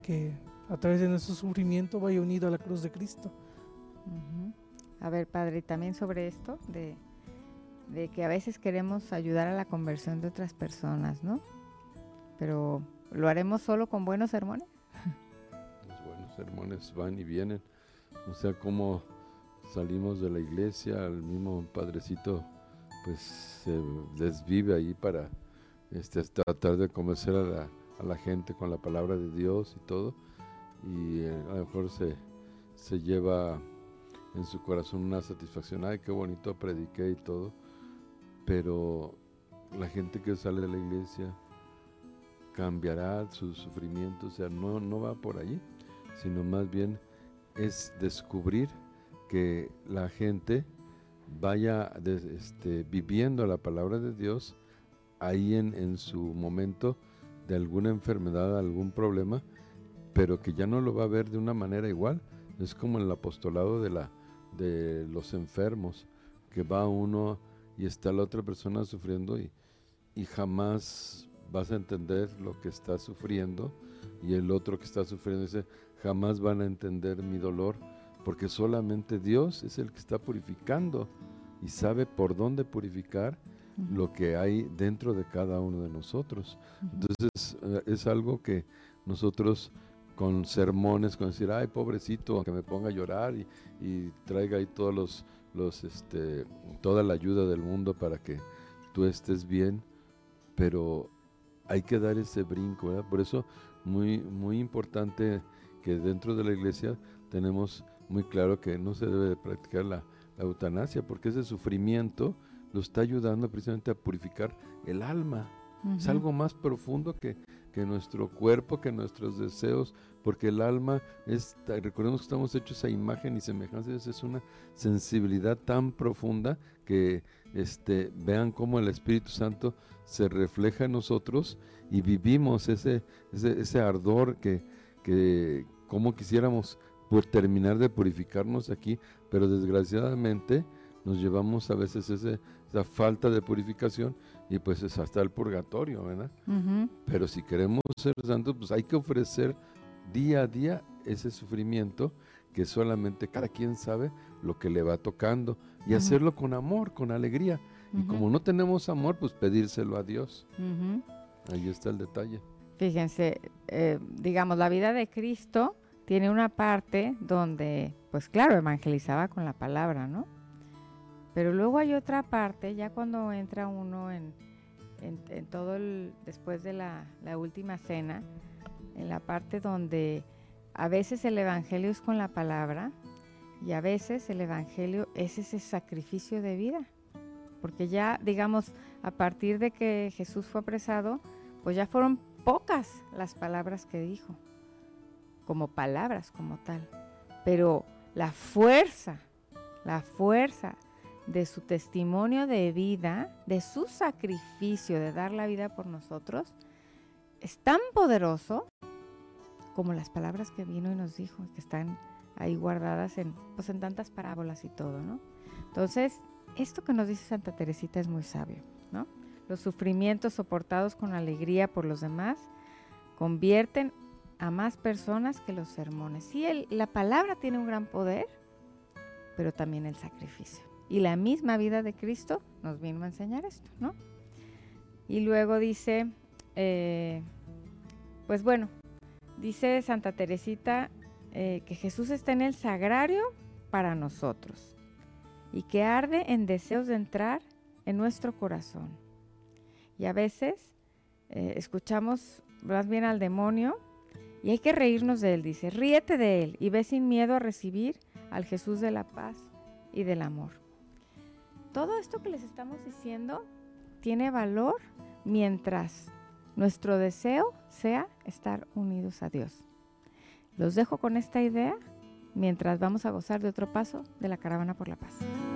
que a través de nuestro sufrimiento vaya unido a la cruz de Cristo. Uh-huh. A ver, padre, y también sobre esto de que a veces queremos ayudar a la conversión de otras personas, ¿no? Pero ¿lo haremos solo con buenos sermones? Los buenos sermones van y vienen. O sea, como salimos de la iglesia, el mismo padrecito pues se desvive ahí para tratar de convencer a la gente con la palabra de Dios y todo, y a lo mejor se lleva en su corazón una satisfacción, ay, qué bonito prediqué y todo, pero la gente que sale de la iglesia cambiará su sufrimiento, o sea, no va por ahí, sino más bien es descubrir que la gente vaya viviendo la palabra de Dios ahí en su momento de alguna enfermedad, algún problema, pero que ya no lo va a ver de una manera igual. Es como el apostolado de los enfermos, que va uno y está la otra persona sufriendo y jamás vas a entender lo que está sufriendo, y el otro que está sufriendo dice, jamás van a entender mi dolor, porque solamente Dios es el que está purificando y sabe por dónde purificar lo que hay dentro de cada uno de nosotros. Entonces es algo que nosotros con sermones, con decir, ay, pobrecito, que me ponga a llorar y traiga ahí todos toda la ayuda del mundo para que tú estés bien, pero hay que dar ese brinco, ¿verdad? Por eso muy, muy importante que dentro de la iglesia tenemos muy claro que no se debe de practicar la eutanasia, porque ese sufrimiento lo está ayudando precisamente a purificar el alma. Es algo más profundo que nuestro cuerpo, que nuestros deseos, porque el alma recordemos que estamos hechos a imagen y semejanza, es una sensibilidad tan profunda que vean cómo el Espíritu Santo se refleja en nosotros y vivimos ese ardor que como quisiéramos terminar de purificarnos aquí, pero desgraciadamente nos llevamos a veces esa falta de purificación y pues es hasta el purgatorio, ¿verdad? Pero si queremos ser santos, pues hay que ofrecer día a día ese sufrimiento que solamente cada quien sabe lo que le va tocando y hacerlo con amor, con alegría. Y como no tenemos amor, pues pedírselo a Dios. Ahí está el detalle. Fíjense, digamos, la vida de Cristo tiene una parte donde, pues claro, evangelizaba con la palabra, ¿no? Pero luego hay otra parte, ya cuando entra uno en todo después de la última cena, en la parte donde a veces el evangelio es con la palabra y a veces el evangelio es ese sacrificio de vida. Porque ya, digamos, a partir de que Jesús fue apresado, pues ya fueron pocas las palabras que dijo, como palabras como tal. Pero la fuerza de su testimonio de vida, de su sacrificio de dar la vida por nosotros, es tan poderoso como las palabras que vino y nos dijo, que están ahí guardadas en tantas parábolas y todo, ¿no? Entonces, esto que nos dice Santa Teresita es muy sabio, ¿no? Los sufrimientos soportados con alegría por los demás convierten a más personas que los sermones. Sí, la palabra tiene un gran poder, pero también el sacrificio. Y la misma vida de Cristo nos vino a enseñar esto, ¿no? Y luego dice, pues bueno, dice Santa Teresita que Jesús está en el sagrario para nosotros y que arde en deseos de entrar en nuestro corazón. Y a veces escuchamos más bien al demonio y hay que reírnos de él, dice, ríete de él y ve sin miedo a recibir al Jesús de la paz y del amor. Todo esto que les estamos diciendo tiene valor mientras nuestro deseo sea estar unidos a Dios. Los dejo con esta idea mientras vamos a gozar de otro paso de la Caravana por la Paz.